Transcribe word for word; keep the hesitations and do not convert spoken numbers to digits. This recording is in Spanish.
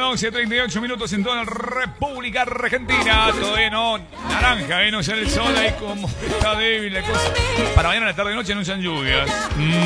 doce, treinta y ocho minutos en toda la República Argentina. Todavía no, naranja, ¿eh? No sale el sol ahí como está débil la cosa. Para mañana, la tarde y noche anuncian lluvias. Mm.